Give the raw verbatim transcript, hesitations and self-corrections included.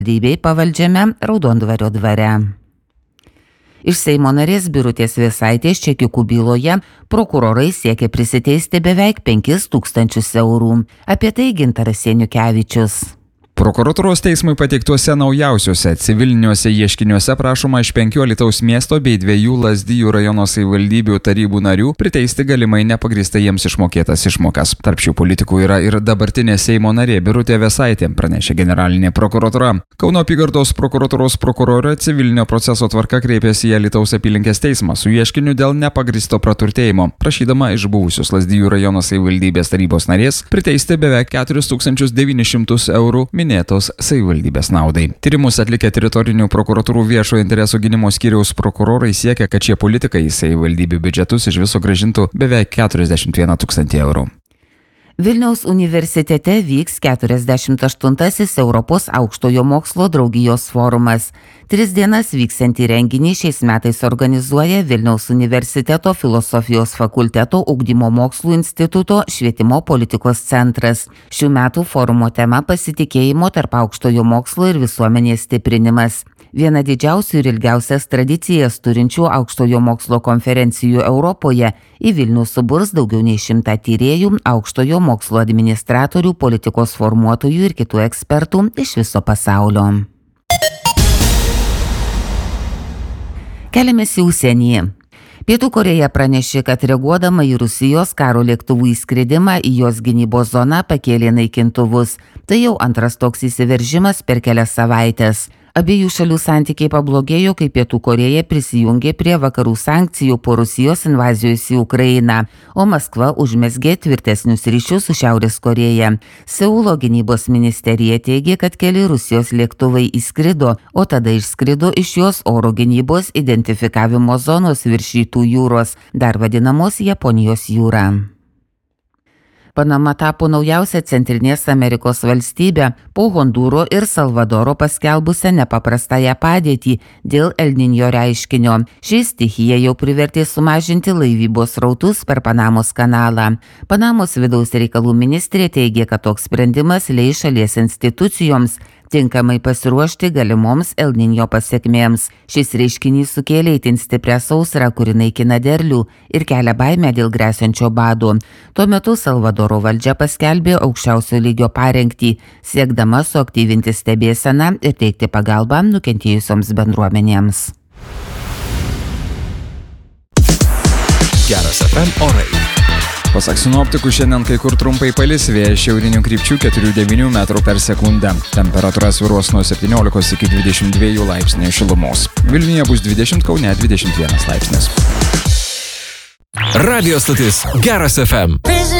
savivaldybei pavaldžiame Raudondvario dvare. Iš Seimo narės Birutės Vėsaitės čekiukų byloje prokurorai siekia prisiteisti beveik penkis tūkstančius eurų. Apie tai Gintaras Seniukevičius. Prokuratūros teismui pateiktuose naujausiuose civiliniuose ieškiniuose prašoma iš penkių Alytaus miesto bei dviejų Lazdijų rajono savivaldybių tarybų narių priteisti galimai nepagrįstai jiems išmokėtas išmokas. Tarp šių politikų yra ir dabartinė Seimo narė Birutė Vėsaitė, pranešė generalinė prokuratūra. Kauno apygardos prokuratūros prokurorė civilinio proceso tvarka kreipėsi į Alytaus apylinkės teismą su ieškiniu dėl nepagrįsto praturtėjimo, prašydama iš buvusios Lazdijų rajono savivaldybės tarybos narės priteisti beveik keturis tūkstančius devynis šimtus eurų minėtos savivaldybės naudai. Tyrimus atlikę teritorinių prokuratūrų viešojo interesų gynimo skyriaus prokurorai siekia, kad šie politikai į savivaldybių biudžetus iš viso grąžintų beveik keturiasdešimt vieną tūkstantį eurų. Vilniaus universitete vyks keturiasdešimt aštuntasis Europos aukštojo mokslo draugijos forumas. Tris dienas vyksiantį renginį šiais metais organizuoja Vilniaus universiteto filosofijos fakulteto ugdymo mokslų instituto švietimo politikos centras. Šių metų forumo tema pasitikėjimo tarp aukštojo mokslo ir visuomenės stiprinimas. Viena didžiausių ir ilgiausias tradicijas turinčių aukštojo mokslo konferencijų Europoje į Vilnių suburs daugiau nei šimtą tyrėjų, aukštojo mokslo administratorių, politikos formuotojų ir kitų ekspertų iš viso pasaulio. Keliamės į užsienį. Pietų Korėja pranešė, kad reaguodama į Rusijos karo lėktuvų įskridimą į jos gynybos zoną pakėlė naikintuvus. Tai jau antras toks įsiveržimas per kelias savaitės. Abiejų šalių santykiai pablogėjo, kai Pietų Korėja prisijungė prie vakarų sankcijų po Rusijos invazijos į Ukrainą, o Maskva užmezgė tvirtesnius ryšius su Šiaurės Korėja. Seulo gynybos ministerija teigė, kad keli Rusijos lėktuvai įskrido, o tada išskrido iš jos oro gynybos identifikavimo zonos virš Rytų jūros, dar vadinamos Japonijos jūra. Panama tapo naujausia Centrinės Amerikos valstybė po Hondūro ir Salvadoro paskelbusią nepaprastąją padėtį dėl El Niño reiškinio. Ši stichija jau privertė sumažinti laivybos srautus per Panamos kanalą. Panamos vidaus reikalų ministrė teigė, kad toks sprendimas leis šalies institucijoms tinkamai pasiruošti galimoms El Niño pasekmėms. Šis reiškinys sukėlė itin stiprią sausrą, kuri naikina derlių ir kelia baimę dėl gresiančio bado. Tuo metu Salvadoro valdžia paskelbė aukščiausio lygio parengtį, siekdama suaktyvinti stebėseną ir teikti pagalbą nukentėjusioms bendruomenėms. Geras F M orai. Pasak sinoptikų, šiandien kai kur trumpai palis, vėjas šiaurinių krypčių keturi devyni metrų per sekundę. Temperatūra svyruos nuo septyniolikos iki dvidešimt dviejų laipsnių šilumos. Vilniuje bus dvidešimt, Kaune dvidešimt vienas laipsnis. Radio stotis Geras F M.